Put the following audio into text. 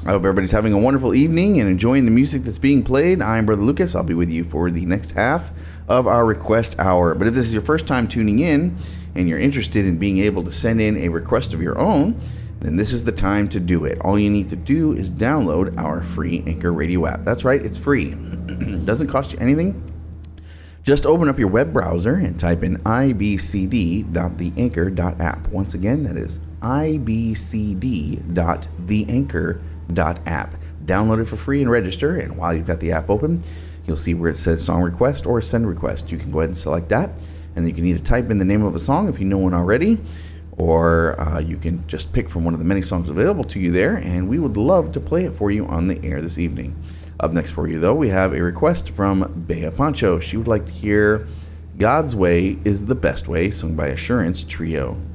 I hope everybody's having a wonderful evening and enjoying the music that's being played. I'm Brother Lucas. I'll be with you for the next half of our request hour. But if this is your first time tuning in and you're interested in being able to send in a request of your own, then this is the time to do it. All you need to do is download our free Anchor Radio app. That's right, it's free. It doesn't cost you anything. Just open up your web browser and type in ibcd.theanchor.app. Once again, that is ibcd.theanchor.app. Download it for free and register, and while you've got the app open, you'll see where it says song request or send request. You can go ahead and select that, and then you can either type in the name of a song if you know one already, or you can just pick from one of the many songs available to you there, and we would love to play it for you on the air this evening. Up next for you, though, we have a request from Bea Pancho. She would like to hear God's Way is the Best Way, sung by Assurance Trio.